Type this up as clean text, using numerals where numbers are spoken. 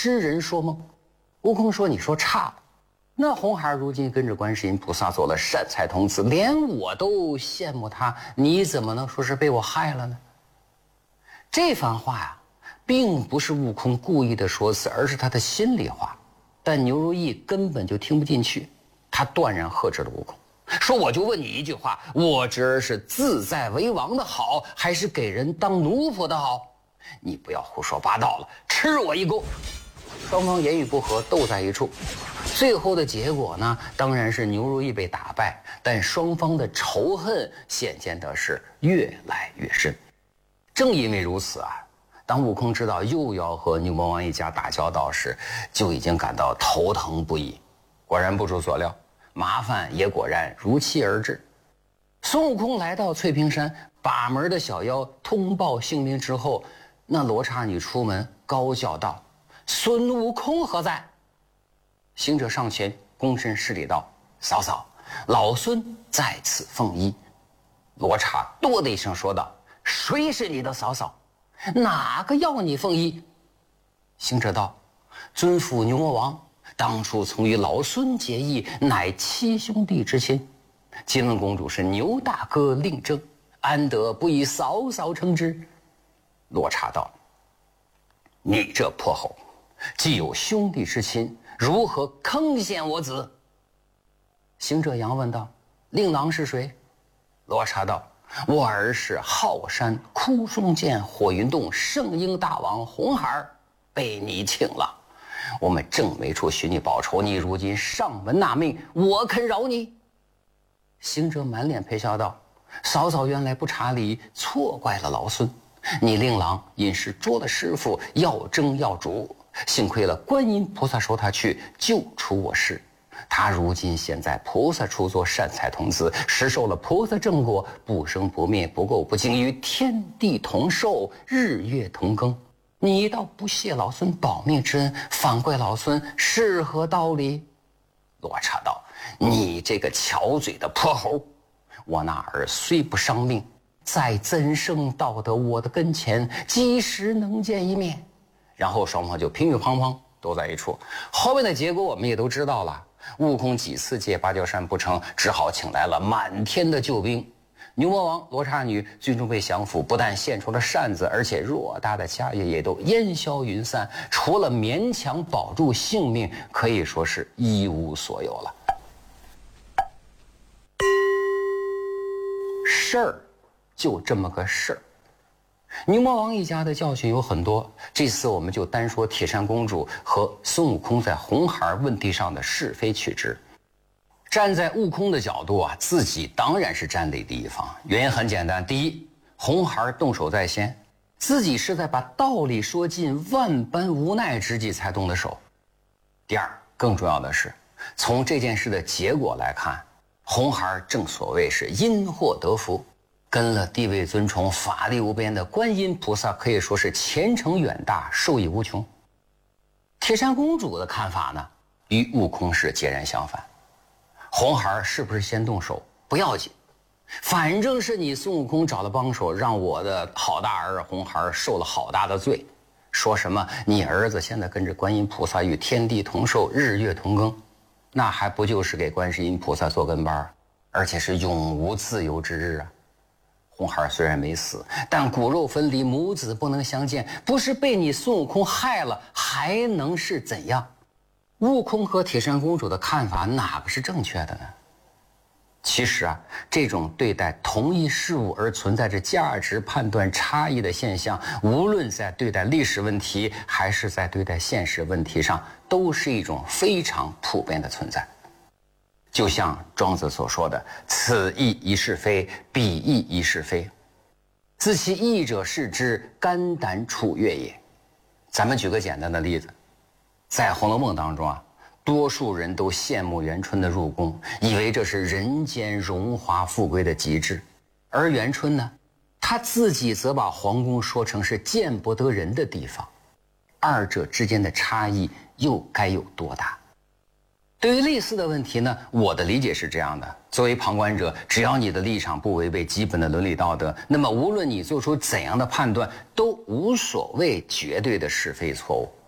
痴人说梦。悟空说：“你说差了。那红孩儿如今跟着观世音菩萨做了善财童子，连我都羡慕他，你怎么能说是被我害了呢？”这番话呀，并不是悟空故意的说辞，而是他的心里话。但牛如意根本就听不进去，他断然呵斥了悟空，说：“我就问你一句话，我侄儿是自在为王的好，还是给人当奴仆的好？你不要胡说八道了，吃我一钩！”双方言语不合，斗在一处。最后的结果呢，当然是牛如意被打败，但双方的仇恨显见的是越来越深。正因为如此啊，当悟空知道又要和牛魔王一家打交道时，就已经感到头疼不已。果然不出所料，麻烦也果然如期而至。孙悟空来到翠屏山，把门的小妖通报姓名之后，那罗刹女出门高叫道：“孙悟空何在？”行者上前躬身施礼道：“嫂嫂，老孙在此奉医。”罗刹哆的一声说道：“谁是你的嫂嫂？哪个要你奉医？”行者道：“尊父牛魔王当初曾与老孙结义，乃七兄弟之亲。金轮公主是牛大哥令征，安得不以嫂嫂称之？”罗刹道：“你这泼猴，既有兄弟之亲，如何坑陷我子？”行者佯问道：“令郎是谁？”罗刹道：“我儿是浩山枯松涧火云洞圣婴大王红孩儿，被你请了。我们正没处寻你报仇，你如今上门纳命，我肯饶你。”行者满脸陪笑道：“嫂嫂原来不查理，错怪了老孙。你令郎因是捉了师傅，要争要逐，幸亏了观音菩萨收他去，救出我师。他如今现在菩萨处做善财童子，实受了菩萨正果，不生不灭，不垢不净，与天地同寿，日月同庚。你倒不谢老孙保命之恩，反怪老孙，是何道理？”罗刹道：“你这个巧嘴的泼猴，我那儿虽不伤命，在怎生到得我的跟前，几时能见一面？”然后双方就乒乒乓乓都在一处。后面的结果我们也都知道了，悟空几次借芭蕉扇不成，只好请来了满天的救兵。牛魔王、罗刹女最终被降服，不但献出了扇子，而且偌大的家业也都烟消云散，除了勉强保住性命，可以说是一无所有了。事儿就这么个事儿。牛魔王一家的教训有很多，这次我们就单说铁扇公主和孙悟空在红孩问题上的是非曲直。站在悟空的角度啊，自己当然是占理的一方，原因很简单。第一，红孩动手在先，自己是在把道理说尽，万般无奈之际才动的手。第二，更重要的是，从这件事的结果来看，红孩正所谓是因祸得福，跟了地位尊崇、法力无边的观音菩萨，可以说是前程远大，受益无穷。铁扇公主的看法呢，与悟空是截然相反。红孩是不是先动手不要紧，反正是你孙悟空找了帮手，让我的好大儿红孩受了好大的罪。说什么你儿子现在跟着观音菩萨与天地同寿，日月同庚，那还不就是给观世音菩萨做跟班，而且是永无自由之日啊！红孩虽然没死，但骨肉分离，母子不能相见，不是被你孙悟空害了，还能是怎样？悟空和铁扇公主的看法哪个是正确的呢？其实啊，这种对待同一事物而存在着价值判断差异的现象，无论在对待历史问题还是在对待现实问题上，都是一种非常普遍的存在。就像庄子所说的：“此义一是非，彼义一是非。自其义者视之，肝胆处月也。”咱们举个简单的例子，在《红楼梦》当中啊，多数人都羡慕元春的入宫，以为这是人间荣华富贵的极致。而元春呢，她自己则把皇宫说成是见不得人的地方，二者之间的差异又该有多大？对于类似的问题呢，我的理解是这样的：作为旁观者，只要你的立场不违背基本的伦理道德，那么无论你做出怎样的判断，都无所谓绝对的是非错误。